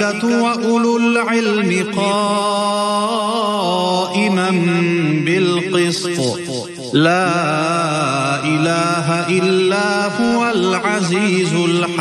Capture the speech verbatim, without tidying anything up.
والملائكة وأولو العلم قائما بالقسط لا إله إلا هو العزيز الحكيم.